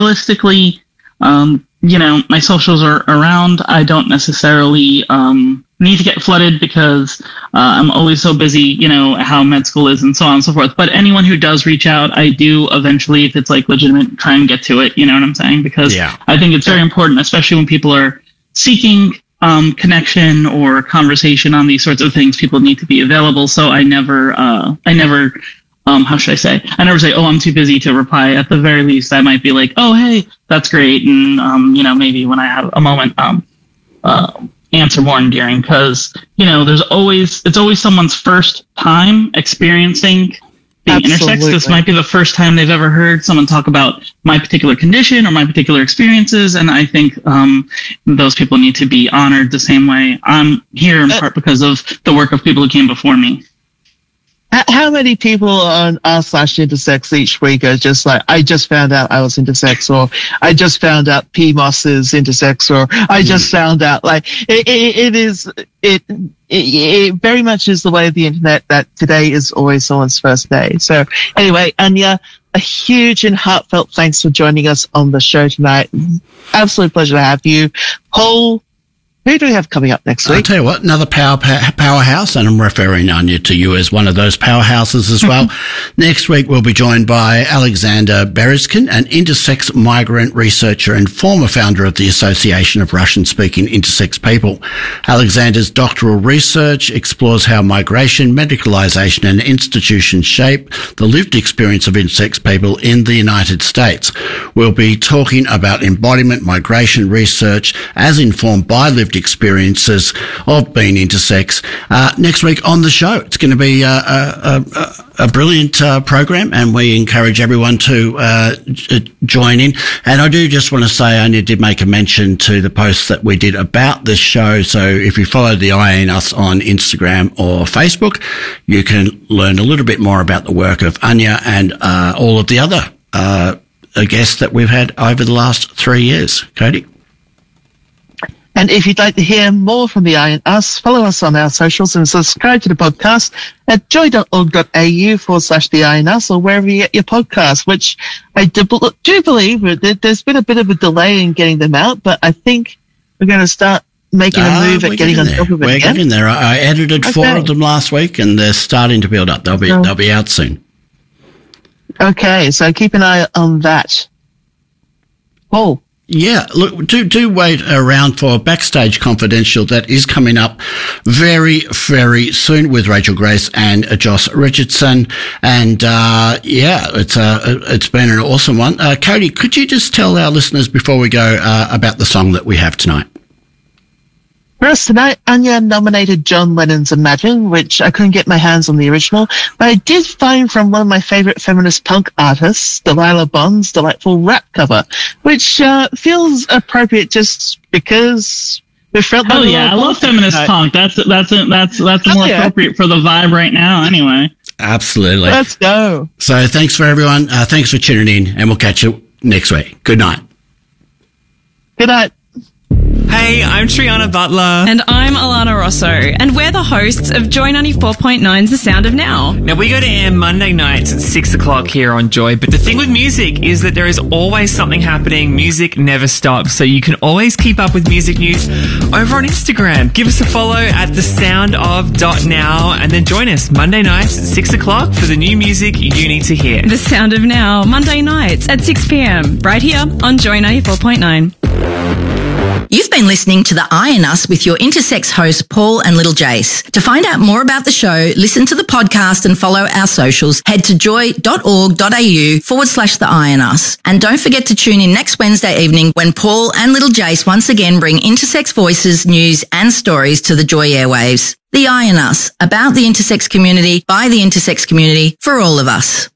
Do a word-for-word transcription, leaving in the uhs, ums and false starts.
realistically, um, you know, my socials are around. I don't necessarily um, need to get flooded because uh, I'm always so busy, you know, how med school is and so on and so forth. But anyone who does reach out, I do eventually, if it's like legitimate, try and get to it. You know what I'm saying? Because yeah. I think it's very important, especially when people are seeking um, connection or conversation on these sorts of things. People need to be available. So I never, uh, I never... Um, how should I say? I never say, oh, I'm too busy to reply. At the very least, I might be like, oh, hey, that's great. And, um, you know, maybe when I have a moment, um, uh, answer more endearing because, you know, there's always, it's always someone's first time experiencing being intersex. This might be the first time they've ever heard someone talk about my particular condition or my particular experiences. And I think, um, those people need to be honored the same way I'm here in part because of the work of people who came before me. How many people on r slash intersex each week are just like, I just found out I was intersex, or I just found out P M O S is intersex, or I just mm. found out, like, it, it, it is, it, it, it very much is the way of the internet that today is always someone's first day. So anyway, Anya, a huge and heartfelt thanks for joining us on the show tonight. Absolute pleasure to have you. Paul, who do we have coming up next week? I'll tell you what, another power, powerhouse, and I'm referring, Anya, to you as one of those powerhouses as well. Next week, we'll be joined by Alexander Berezkin, an intersex migrant researcher and former founder of the Association of Russian-Speaking Intersex People. Alexander's doctoral research explores how migration, medicalization, and institutions shape the lived experience of intersex people in the United States. We'll be talking about embodiment migration research as informed by lived experiences of being intersex uh, next week on the show. It's going to be uh, a, a, a brilliant uh, program, and we encourage everyone to uh, j- join in. And I do just want to say, I only did make a mention to the posts that we did about this show. So if you follow the I A N U S on Instagram or Facebook, you can learn a little bit more about the work of Anya and uh, all of the other uh, guests that we've had over the last three years. Cody? And if you'd like to hear more from the I A N U S, follow us on our socials and subscribe to the podcast at joy.org.au forward slash the I A N U S or wherever you get your podcasts, which I do, do believe that there's been a bit of a delay in getting them out, but I think we're going to start making ah, a move at getting on there. top of it We're again. getting there. I edited okay. four of them last week and they're starting to build up. They'll be, oh. they'll be out soon. Okay, so keep an eye on that. Paul. Yeah, look, do do wait around for Backstage Confidential. That is coming up very, very soon with Rachel Grace and Josh Richardson. And, uh, yeah, it's uh, it's been an awesome one. Uh, Cody, could you just tell our listeners before we go uh, about the song that we have tonight? For us tonight, Anya nominated John Lennon's Imagine, which I couldn't get my hands on the original, but I did find from one of my favorite feminist punk artists, Delilah Bond's delightful rap cover, which uh, feels appropriate just because we felt Hell yeah, I love feminist tonight. Punk. That's that's that's that's Hell more yeah. appropriate for the vibe right now anyway. Absolutely. Let's go. So thanks for everyone. Uh, thanks for tuning in, and we'll catch you next week. Good night. Good night. Hey, I'm Triana Butler. And I'm Alana Rosso. And we're the hosts of Joy ninety-four point nine's The Sound of Now. Now, we go to air Monday nights at six o'clock here on Joy. But the thing with music is that there is always something happening. Music never stops. So you can always keep up with music news over on Instagram. Give us a follow at the sound of dot now and then join us Monday nights at six o'clock for the new music you need to hear. The Sound of Now, Monday nights at six p.m. right here on Joy ninety-four point nine. You've been listening to the I A N U S with your intersex hosts Paul and Little Jace. To find out more about the show, listen to the podcast and follow our socials, head to joy.org.au forward slash the I A N U S. And don't forget to tune in next Wednesday evening when Paul and Little Jace once again bring intersex voices, news and stories to the Joy airwaves. The I A N U S, about the intersex community, by the intersex community, for all of us.